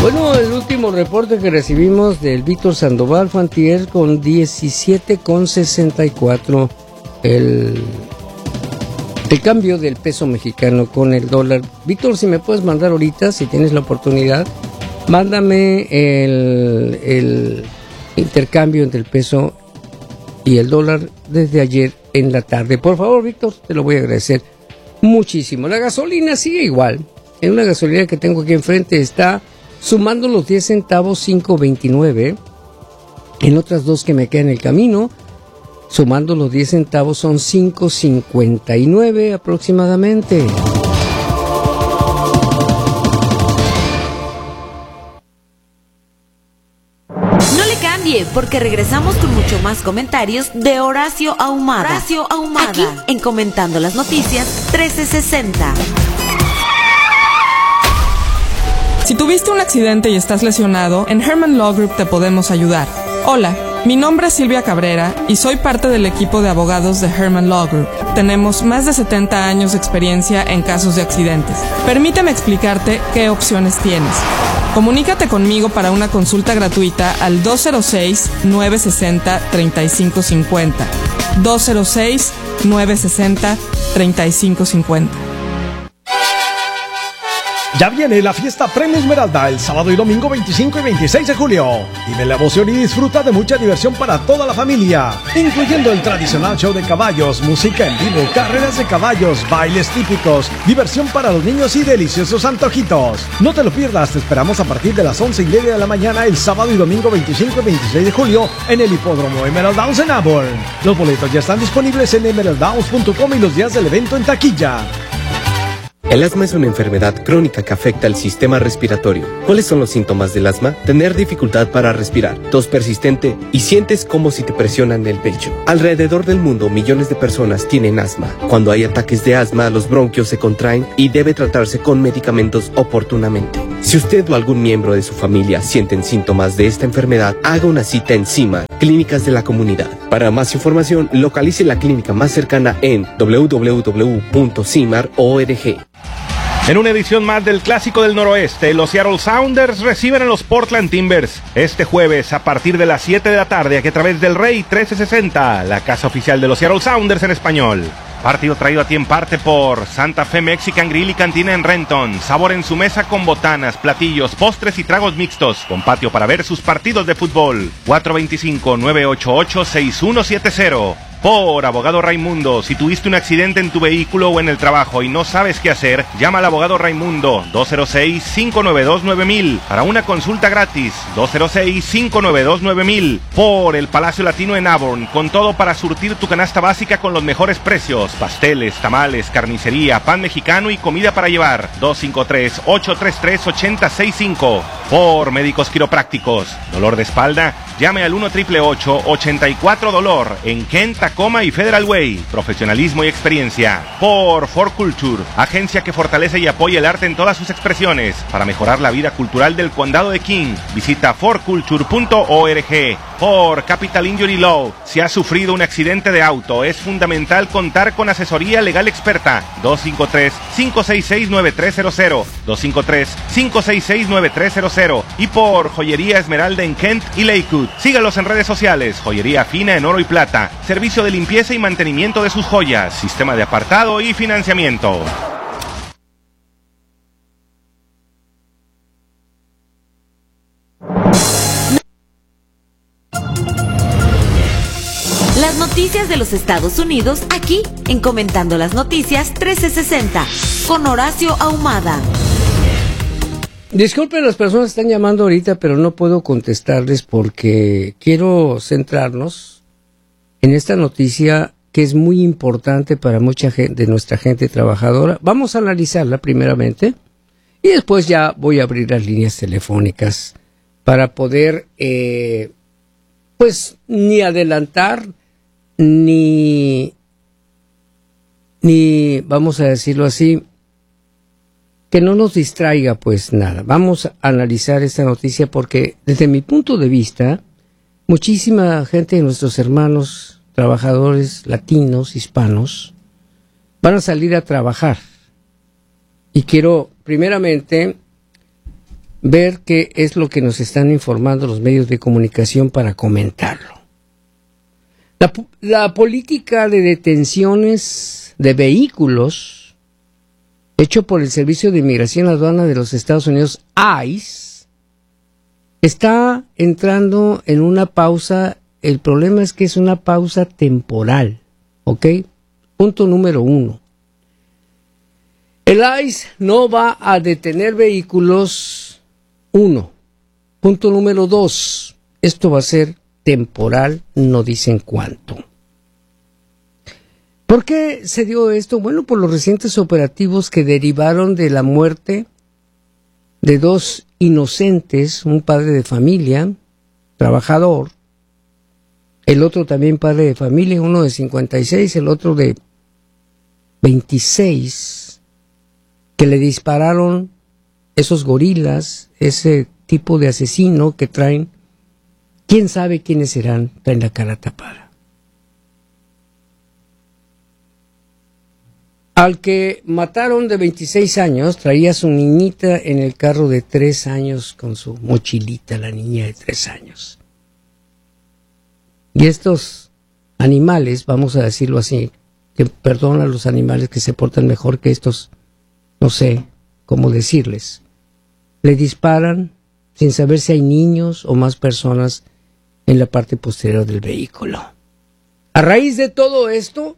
Bueno, el último reporte que recibimos del Víctor Sandoval fue antier con 17,64 el cambio del peso mexicano con el dólar. Víctor, si me puedes mandar ahorita, si tienes la oportunidad, mándame el intercambio entre el peso y el dólar desde ayer en la tarde. Por favor, Víctor, te lo voy a agradecer muchísimo. La gasolina sigue igual. En una gasolina que tengo aquí enfrente está sumando los 10 centavos, 5.29. En otras dos que me quedan en el camino, sumando los 10 centavos, son 5.59 aproximadamente. No le cambie, porque regresamos con mucho más comentarios de Horacio Ahumada. Aquí en Comentando las Noticias 1360. Si tuviste un accidente y estás lesionado, en Herman Law Group te podemos ayudar. Hola, mi nombre es Silvia Cabrera y soy parte del equipo de abogados de Herman Law Group. Tenemos más de 70 años de experiencia en casos de accidentes. Permíteme explicarte qué opciones tienes. Comunícate conmigo para una consulta gratuita al 206-960-3550. 206-960-3550. Ya viene la fiesta Premio Esmeralda el sábado y domingo 25 y 26 de julio. Vive la emoción y disfruta de mucha diversión para toda la familia, incluyendo el tradicional show de caballos, música en vivo, carreras de caballos, bailes típicos, diversión para los niños y deliciosos antojitos. No te lo pierdas, te esperamos a partir de las 11:30 de la mañana el sábado y domingo 25 y 26 de julio en el hipódromo Emerald Downs en Auburn. Los boletos ya están disponibles en emeralddowns.com y los días del evento en taquilla. El asma es una enfermedad crónica que afecta al sistema respiratorio. ¿Cuáles son los síntomas del asma? Tener dificultad para respirar, tos persistente y sientes como si te presionan el pecho. Alrededor del mundo, millones de personas tienen asma. Cuando hay ataques de asma, los bronquios se contraen y debe tratarse con medicamentos oportunamente. Si usted o algún miembro de su familia sienten síntomas de esta enfermedad, haga una cita en CIMAR, Clínicas de la Comunidad. Para más información, localice la clínica más cercana en www.cimar.org. En una edición más del Clásico del Noroeste, los Seattle Sounders reciben a los Portland Timbers este jueves a partir de las 7 de la tarde, aquí a través del Rey 1360, la casa oficial de los Seattle Sounders en español. Partido traído a ti en parte por Santa Fe Mexican Grill y Cantina en Renton. Sabor en su mesa con botanas, platillos, postres y tragos mixtos. Con patio para ver sus partidos de fútbol. 425-988-6170. Por Abogado Raimundo, si tuviste un accidente en tu vehículo o en el trabajo y no sabes qué hacer, llama al Abogado Raimundo, 206-592-9000, para una consulta gratis, 206-592-9000. Por el Palacio Latino en Auburn, con todo para surtir tu canasta básica con los mejores precios, pasteles, tamales, carnicería, pan mexicano y comida para llevar, 253-833-8065. Por Médicos Quiroprácticos, dolor de espalda, llame al 1-888-84-DOLOR, en Kent, Tacoma y Federal Way. Profesionalismo y experiencia. Por For Culture, agencia que fortalece y apoya el arte en todas sus expresiones para mejorar la vida cultural del condado de King. Visita forculture.org. Por Capital Injury Law, si has sufrido un accidente de auto, es fundamental contar con asesoría legal experta. 253-566-9300. 253-566-9300. Y por Joyería Esmeralda en Kent y Lakewood. Sígalos en redes sociales. Joyería fina en oro y plata. Servicio de limpieza y mantenimiento de sus joyas. Sistema de apartado y financiamiento. Las noticias de los Estados Unidos aquí en Comentando las Noticias 1360 con Horacio Ahumada. Disculpen, las personas están llamando ahorita, pero no puedo contestarles porque quiero centrarnos en esta noticia que es muy importante para mucha gente, de nuestra gente trabajadora. Vamos a analizarla primeramente y después ya voy a abrir las líneas telefónicas para poder, pues, ni adelantar ni vamos a decirlo así, que no nos distraiga pues nada. Vamos a analizar esta noticia porque desde mi punto de vista, muchísima gente de nuestros hermanos trabajadores latinos, hispanos, van a salir a trabajar. Y quiero primeramente ver qué es lo que nos están informando los medios de comunicación para comentarlo. La política de detenciones de vehículos hecho por el Servicio de Inmigración y Aduana de los Estados Unidos, ICE, está entrando en una pausa. El problema es que es una pausa temporal, ¿ok? Punto número 1. El ICE no va a detener vehículos, 1. Punto número 2. Esto va a ser temporal, no dicen cuánto. ¿Por qué se dio esto? Bueno, por los recientes operativos que derivaron de la muerte de 2 inocentes, un padre de familia, trabajador, el otro también padre de familia, uno de 56, el otro de 26, que le dispararon esos gorilas, ese tipo de asesino que traen, quién sabe quiénes serán, traen la cara tapada. Al que mataron de 26 años, traía a su niñita en el carro de 3 años con su mochilita, la niña de 3 años. Y estos animales, vamos a decirlo así, que perdona a los animales que se portan mejor que estos, no sé cómo decirles, le disparan sin saber si hay niños o más personas en la parte posterior del vehículo. A raíz de todo esto,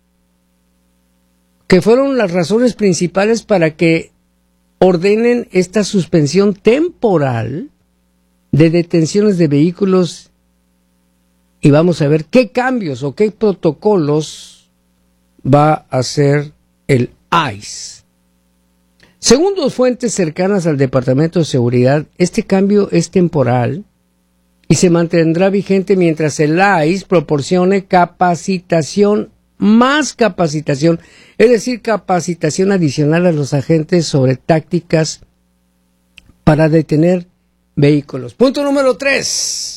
que fueron las razones principales para que ordenen esta suspensión temporal de detenciones de vehículos, y vamos a ver qué cambios o qué protocolos va a hacer el ICE. Según dos fuentes cercanas al Departamento de Seguridad, este cambio es temporal y se mantendrá vigente mientras el ICE proporcione capacitación, más capacitación, es decir, capacitación adicional a los agentes sobre tácticas para detener vehículos. Punto número 3.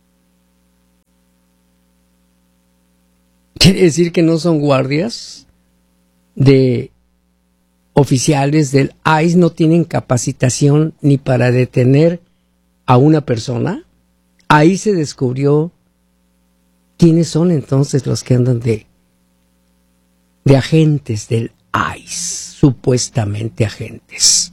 Quiere decir que no son guardias de oficiales del ICE, no tienen capacitación ni para detener a una persona. Ahí se descubrió quiénes son entonces los que andan de agentes del ICE, supuestamente agentes.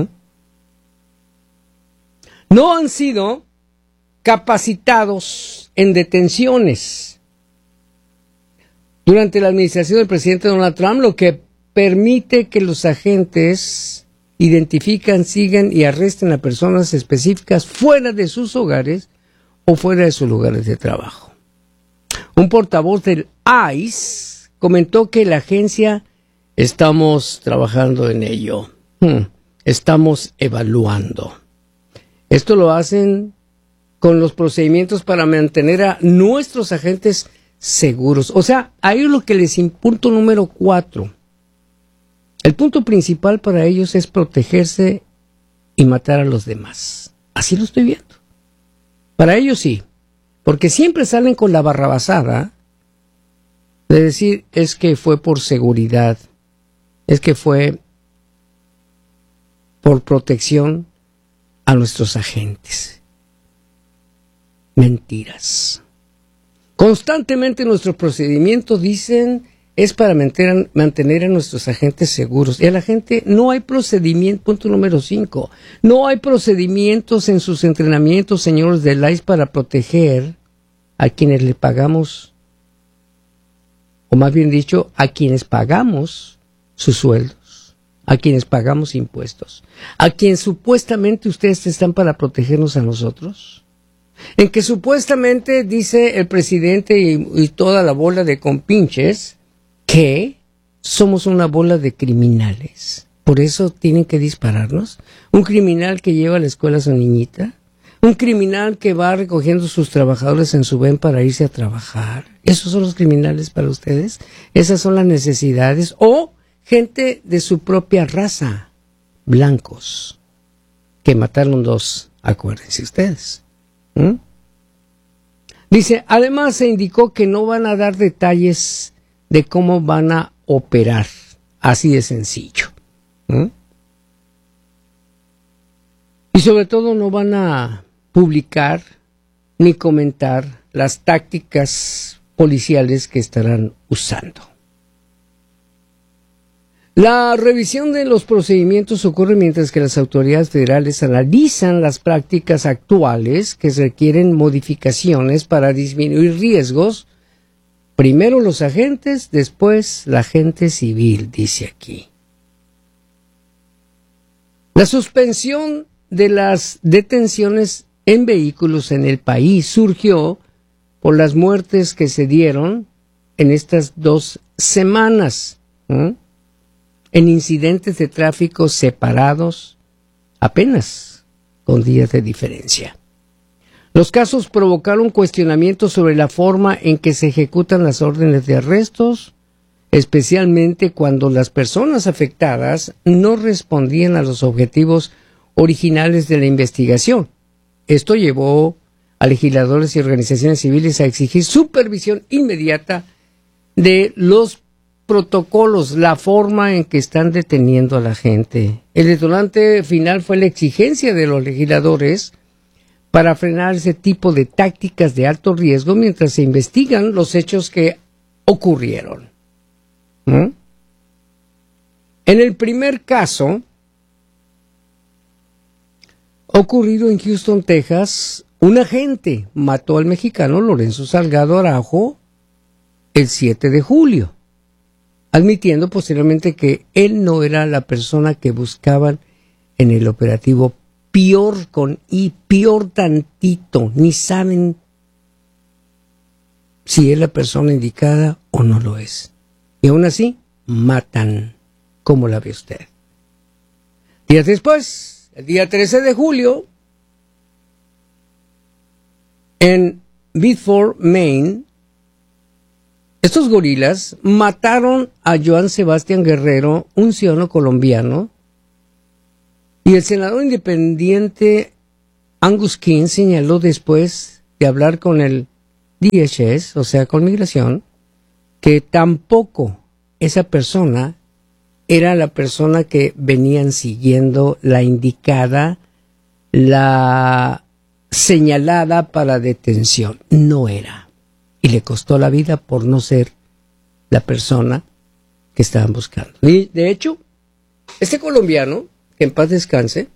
No han sido capacitados en detenciones durante la administración del presidente Donald Trump, lo que permite que los agentes identifican, sigan y arresten a personas específicas fuera de sus hogares o fuera de sus lugares de trabajo. Un portavoz del ICE comentó que la agencia estamos trabajando en ello, estamos evaluando. Esto lo hacen con los procedimientos para mantener a nuestros agentes seguros. O sea, a ellos lo que les punto número 4. El punto principal para ellos es protegerse y matar a los demás. Así lo estoy viendo. Para ellos sí, porque siempre salen con la barrabasada de decir es que fue por seguridad, es que fue por protección a nuestros agentes. Mentiras. Constantemente nuestros procedimientos dicen es para mantener a nuestros agentes seguros. Y a la gente no hay procedimiento, punto número 5, no hay procedimientos en sus entrenamientos, señores del ICE, para proteger a quienes le pagamos, o más bien dicho, a quienes pagamos sus sueldos, a quienes pagamos impuestos, a quienes supuestamente ustedes están para protegernos a nosotros. En que supuestamente dice el presidente y toda la bola de compinches que somos una bola de criminales. Por eso tienen que dispararnos. Un criminal que lleva a la escuela a su niñita. Un criminal que va recogiendo sus trabajadores en su ven para irse a trabajar. ¿Esos son los criminales para ustedes? ¿Esas son las necesidades? O gente de su propia raza, blancos, que mataron 2, acuérdense ustedes. Dice, además se indicó que no van a dar detalles de cómo van a operar, así de sencillo. Y sobre todo no van a publicar ni comentar las tácticas policiales que estarán usando. La revisión de los procedimientos ocurre mientras que las autoridades federales analizan las prácticas actuales que requieren modificaciones para disminuir riesgos. Primero los agentes, después la gente civil, dice aquí. La suspensión de las detenciones en vehículos en el país surgió por las muertes que se dieron en estas 2 semanas, en incidentes de tráfico separados apenas con días de diferencia. Los casos provocaron cuestionamientos sobre la forma en que se ejecutan las órdenes de arrestos, especialmente cuando las personas afectadas no respondían a los objetivos originales de la investigación. Esto llevó a legisladores y organizaciones civiles a exigir supervisión inmediata de los protocolos, la forma en que están deteniendo a la gente. El detonante final fue la exigencia de los legisladores para frenar ese tipo de tácticas de alto riesgo mientras se investigan los hechos que ocurrieron. En el primer caso, ocurrido en Houston, Texas, un agente mató al mexicano Lorenzo Salgado Araujo el 7 de julio, admitiendo posteriormente que él no era la persona que buscaban en el operativo Pior con I, Pior tantito, ni saben si es la persona indicada o no lo es. Y aún así, matan. ¿Cómo la ve usted? Días después, el día 13 de julio, en Bedford, Maine, estos gorilas mataron a Joan Sebastián Guerrero, un ciudadano colombiano, y el senador independiente Angus King señaló después de hablar con el DHS, o sea, con migración, que tampoco esa persona era la persona que venían siguiendo, la indicada, la señalada para detención. No era. Y le costó la vida por no ser la persona que estaban buscando. Y de hecho, este colombiano, que en paz descanse,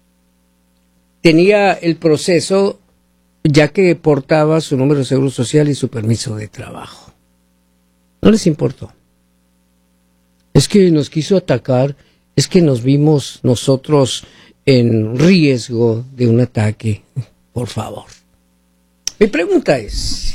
tenía el proceso ya que portaba su número de seguro social y su permiso de trabajo. No les importó. Es que nos quiso atacar, es que nos vimos nosotros en riesgo de un ataque. Por favor. Mi pregunta es,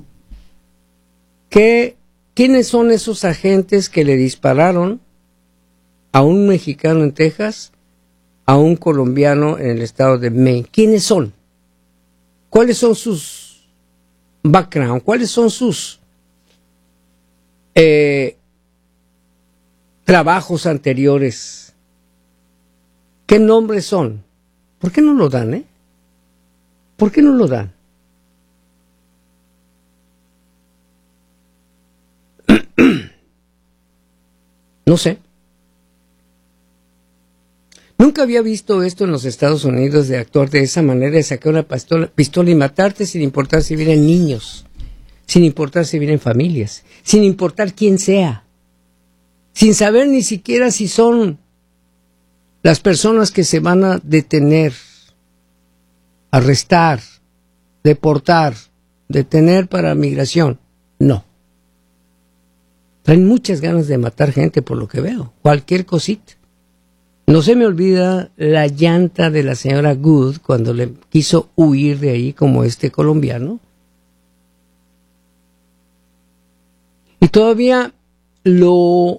¿quiénes son esos agentes que le dispararon a un mexicano en Texas, a un colombiano en el estado de Maine? ¿Quiénes son? ¿Cuáles son sus background? ¿Cuáles son sus trabajos anteriores? ¿Qué nombres son? ¿Por qué no lo dan, ¿Por qué no lo dan? No sé. Nunca había visto esto en los Estados Unidos, de actuar de esa manera, de sacar una pistola y matarte sin importar si vienen niños, sin importar si vienen familias, sin importar quién sea, sin saber ni siquiera si son las personas que se van a detener, arrestar, deportar, detener para migración. No. Traen muchas ganas de matar gente por lo que veo, cualquier cosita. No se me olvida la llanta de la señora Good cuando le quiso huir de ahí como este colombiano. Y todavía lo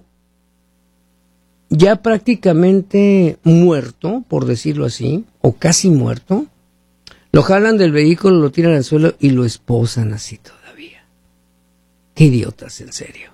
ya prácticamente muerto, por decirlo así, o casi muerto, lo jalan del vehículo, lo tiran al suelo y lo esposan así todavía. Qué idiotas, en serio.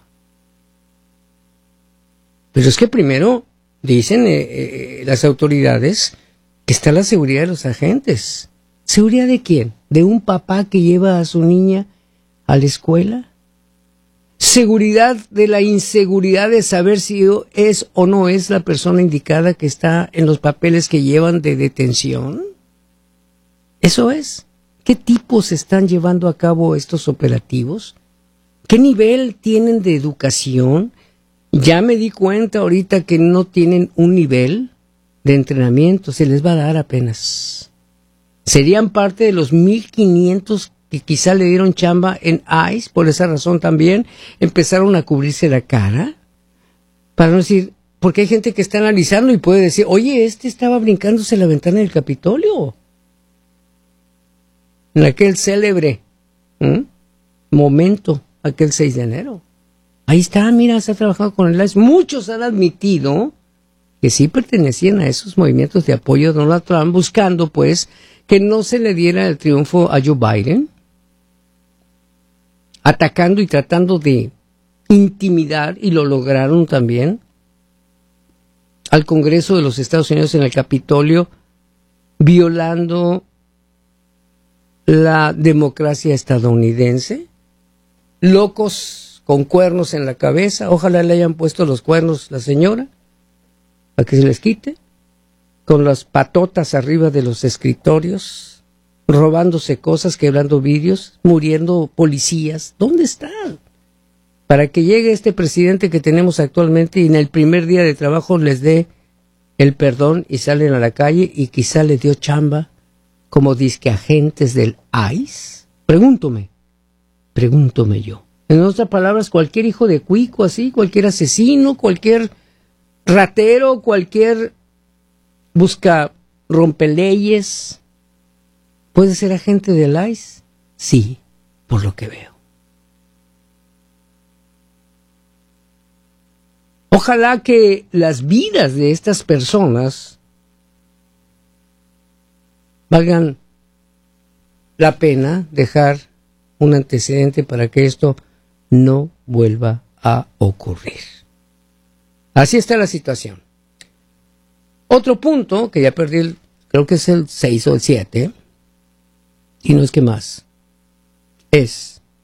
Pero es que primero dicen las autoridades que está la seguridad de los agentes. ¿Seguridad de quién? ¿De un papá que lleva a su niña a la escuela? seguridad de la inseguridad de saber si es o no es la persona indicada que está en los papeles que llevan de detención. Eso es. ¿Qué tipos están llevando a cabo estos operativos? ¿Qué nivel tienen de educación? Ya me di cuenta ahorita que no tienen un nivel de entrenamiento, se les va a dar apenas. Serían parte de los 1,500 que quizá le dieron chamba en ICE, por esa razón también empezaron a cubrirse la cara, para no decir, porque hay gente que está analizando y puede decir, oye, estaba brincándose la ventana del Capitolio, en aquel célebre momento, aquel 6 de enero. Ahí está, mira, se ha trabajado con el ICE. Muchos han admitido que sí pertenecían a esos movimientos de apoyo a Donald Trump, buscando pues que no se le diera el triunfo a Joe Biden, atacando y tratando de intimidar, y lo lograron también, al Congreso de los Estados Unidos en el Capitolio, violando la democracia estadounidense. Locos con cuernos en la cabeza, ojalá le hayan puesto los cuernos la señora, para que se les quite, con las patotas arriba de los escritorios, robándose cosas, quebrando vidrios, muriendo policías. ¿Dónde están? Para que llegue este presidente que tenemos actualmente y en el primer día de trabajo les dé el perdón y salen a la calle y quizá le dio chamba como disque agentes del ICE. Pregúntome yo. En otras palabras, cualquier hijo de cuico así, cualquier asesino, cualquier ratero, cualquier busca rompeleyes, ¿puede ser agente del ICE? Sí, por lo que veo. Ojalá que las vidas de estas personas valgan la pena dejar un antecedente para que esto no vuelva a ocurrir. Así está la situación. Otro punto, que ya perdí, creo que es el 6 o el 7, y no es que más, es